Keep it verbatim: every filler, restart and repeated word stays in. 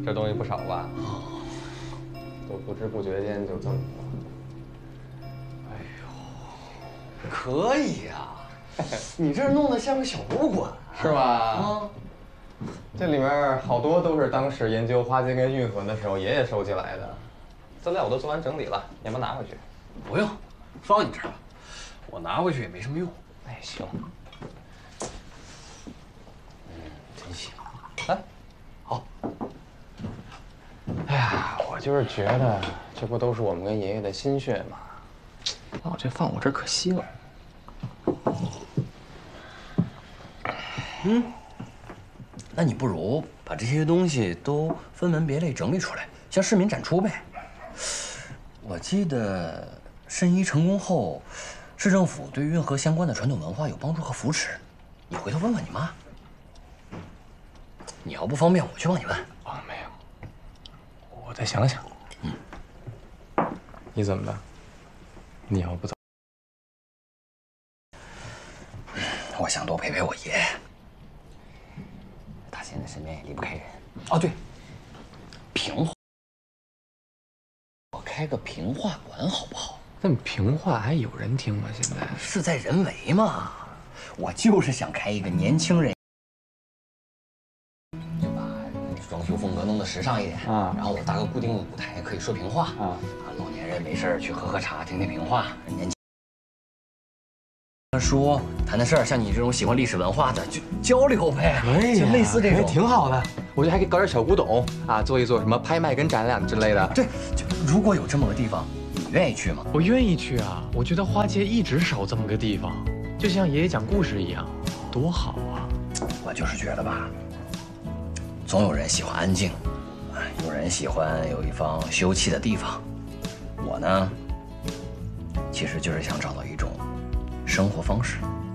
这东西不少吧？都不知不觉间就这么多。 哎呦，可以呀、啊！你这弄得像个小博物馆， 是吧？ 啊， 这里面好多都是当时研究花间跟运河的时候爷爷收集来的，资料我都做完整理了，你要不拿回去？ 不用，放你这儿吧，我拿回去也没什么用。 哎，行。 嗯，真行。 来，好。哎呀，我就是觉得这不都是我们跟爷爷的心血吗？哦，这放我这儿可惜了。 嗯，那你不如把这些东西都分门别类整理出来，向市民展出呗。我记得申遗成功后，市政府对运河相关的传统文化有帮助和扶持。你回头问问你妈。你要不方便，我去帮你问。 啊，没有，我再想想。嗯，你怎么了？你要不走？ 我想多陪陪我爷爷。他现在身边也离不开人。哦，对，平话，我开个平话馆好不好？ 那么平话还有人听吗？现在事在人为嘛。我就是想开一个年轻人。装修风格弄得时尚一点啊，然后我搭个固定的舞台，可以说评话啊啊，老年人没事去喝喝茶，听听评话，年轻说谈谈事儿，像你这种喜欢历史文化的就交流呗， 可以， 就类似这种， 挺好的。我觉得还可以搞点小古董啊，做一做什么拍卖跟展览之类的。 对，就如果有这么个地方，你愿意去吗？ 我愿意去啊！我觉得花街一直少这么个地方，就像爷爷讲故事一样，多好啊！ 我就是觉得吧。总有人喜欢安静，有人喜欢有一方休憩的地方。我呢，其实就是想找到一种生活方式，